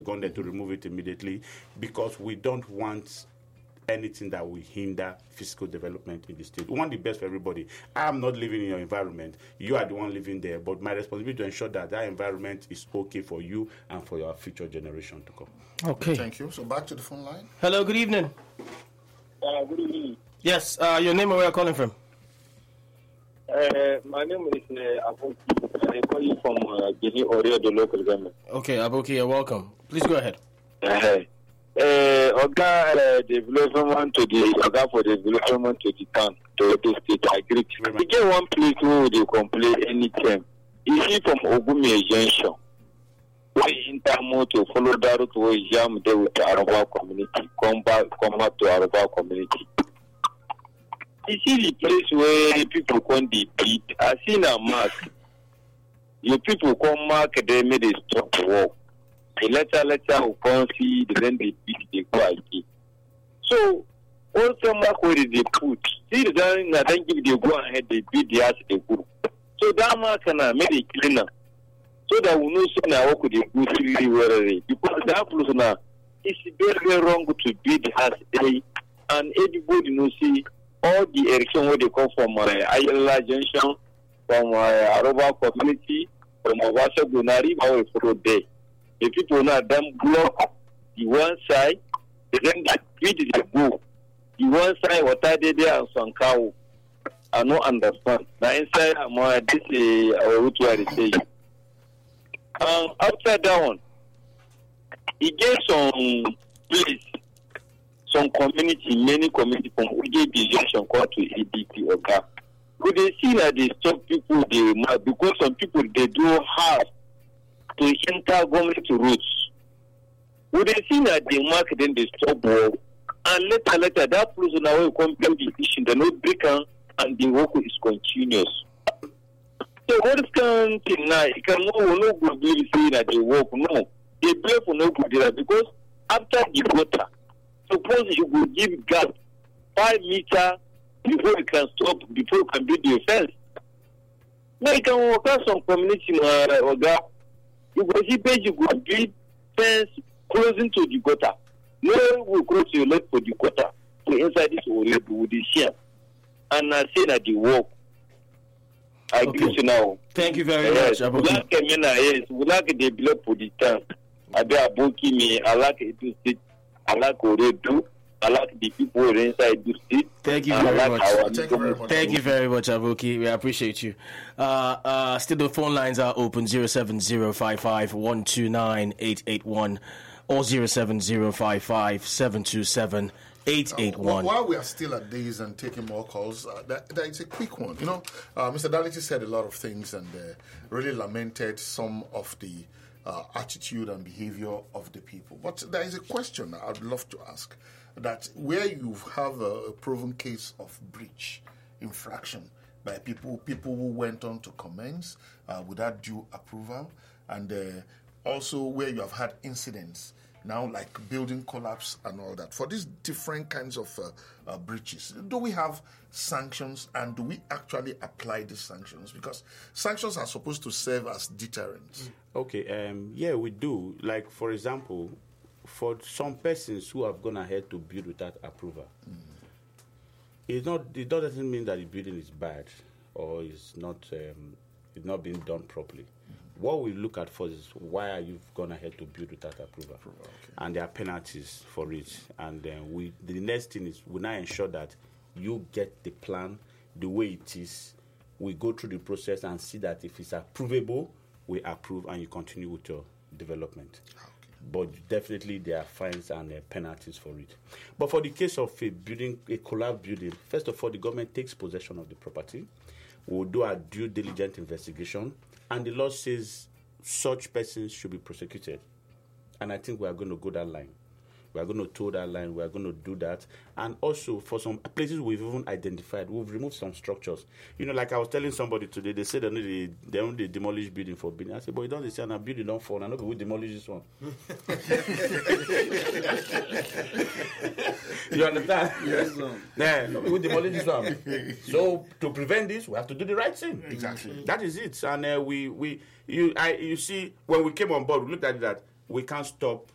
gone there to remove it immediately, because we don't want anything that will hinder physical development in the state. We want the best for everybody. I am not living in your environment. You are the one living there. But my responsibility to ensure that that environment is okay for you and for your future generation to come. Okay. Thank you. So back to the phone line. Hello, good evening. Good evening. Yes, your name and where you're calling from? My name is Aboki. I call you from Guinea Oreo, the local government. Okay, Aboki, you're welcome. Please go ahead. Oga development to the Oga for development to the town, to the state. I agree. We get one place where they complain anytime. Is he from Ogumi Junction? We intermo to follow that route where jam there with the Araba community. Come back to Araba community. You see the place where people come the beat. I seen a mark. You people come mark, they made a stop walk. The letter will come see, then they beat, they go again. So, also mark where they put. See the then give they go ahead, they beat the ass, they go. So that mark can make a cleaner. So that we know so now what could they go really well. Because that place now, it's very, very wrong to beat the ass, and everybody knows see all the erection where they come from Ayala Junction, from Aroba community, from Awasa Gunari, how we follow there. The people now then block the one side, then they beat the go. The one side, what I did there and some cow, I don't understand. Now inside, this is our route where they say. After that one, he gave some place, some community, many community from UJB Junction come to ADP Oga. But they see that they stop people, because some people they do have to enter government routes. When they see that they mark, then they stop work. And later, that person now will come to the issue, the no break and the work is continuous. So what is going to now? You can no good really say that they work. No, they play for no good there, because after the water, suppose you will give gap 5 meters before you can stop, before you can build the fence. Now you can work out some community Oga. You go see page, you go build fence closing to the gutter. No one will cross your leg for the gutter. So inside this already with the share. And I say that the work. I agree to now. Thank you very much, Aboki. Yes, we like develop for the town. I be Aboki me, I like it to sit, I like what they do. I like the people inside the state. Thank you very much. Thank you very much, Aboki. We appreciate you. Still, the phone lines are open: 07055129881 or 07055727881. While we are still at these and taking more calls, that is a quick one. Mr. Daliti said a lot of things and really lamented some of the attitude and behavior of the people. But there is a question I'd love to ask. That where you have a proven case of breach, infraction by people who went on to commence without due approval, and also where you have had incidents now like building collapse and all that. For these different kinds of breaches, do we have sanctions, and do we actually apply these sanctions? Because sanctions are supposed to serve as deterrents. Okay, yeah, we do. Like, for example, for some persons who have gone ahead to build without approval, it doesn't mean that the building is bad or it's not being done properly. What we look at first is why are you gone ahead to build without approval, Okay. and there are penalties for it. And then the next thing is we now ensure that you get the plan the way it is. We go through the process and see that if it's approvable, we approve, and you continue with your development. But definitely there are fines and penalties for it. But for the case of a collapsed building, first of all, the government takes possession of the property. We'll do a due diligent investigation, and the law says such persons should be prosecuted. And I think we are going to go that line. We are going to toe that line. We are going to do that. And also, for some places we've even identified, we've removed some structures. Like I was telling somebody today, they said they only demolish building for building. I said, but you don't say, a building don't fall. I know we demolish this one. You understand? Yes. We demolish this one. So to prevent this, we have to do the right thing. Exactly. That is it. And you see, when we came on board, we looked at that. We can't stop